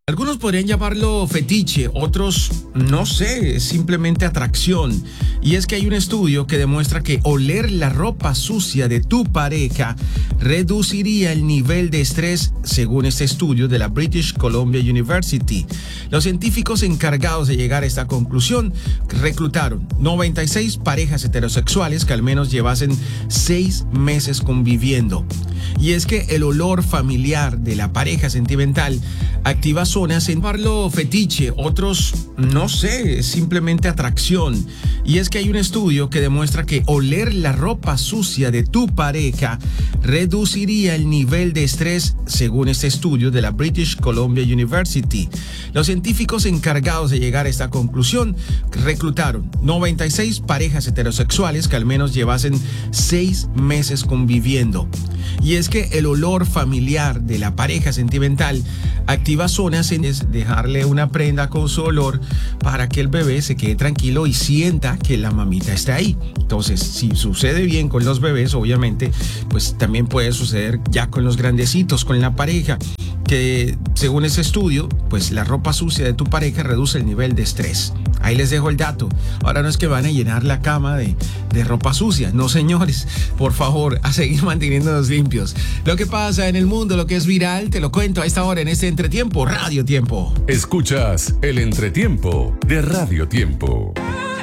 Algunos podrían llamarlo fetiche, otros, no sé, simplemente atracción. Y es que hay un estudio que demuestra que oler la ropa sucia de tu pareja reduciría el nivel de estrés, según este estudio de la British Columbia University. Los científicos encargados de llegar a esta conclusión reclutaron 96 parejas heterosexuales que al menos llevasen 6 meses conviviendo. Y es que el olor familiar de la pareja sentimental activa zonas en llamarlo fetiche, otros, no sé, simplemente atracción. Y es que hay un estudio que demuestra que oler la ropa sucia de tu pareja reduciría el nivel de estrés, según este estudio de la British Columbia University. Los científicos encargados de llegar a esta conclusión reclutaron 96 parejas heterosexuales que al menos llevasen 6 meses conviviendo. Y es que el olor familiar de la pareja sentimental activa zonas en dejarle una prenda con su olor para que el bebé se quede tranquilo y sienta que la mamita está ahí. Entonces, si sucede bien con los bebés, obviamente, pues también puede suceder ya con los grandecitos, con la pareja, que según ese estudio, pues la ropa sucia de tu pareja reduce el nivel de estrés. Ahí les dejo el dato. Ahora no es que van a llenar la cama de ropa sucia. No, señores, por favor, a seguir manteniéndonos limpios. Lo que pasa en el mundo, lo que es viral, te lo cuento a esta hora en este Entretiempo, Radio Tiempo. Escuchas el Entretiempo de Radio Tiempo.